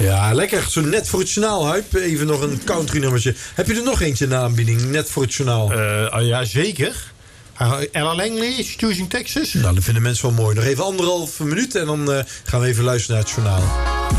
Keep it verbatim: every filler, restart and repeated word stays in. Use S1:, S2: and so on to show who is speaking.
S1: Ja, lekker. Zo net voor het journaal, Huip. Even nog een country nummertje. Heb je er nog eentje in de aanbieding? Net voor het journaal.
S2: Uh, oh ja, zeker. Uh, Ella Langley, Choosing Texas.
S1: Nou, dat vinden mensen wel mooi. Nog even anderhalf minuut en dan uh, gaan we even luisteren naar het journaal.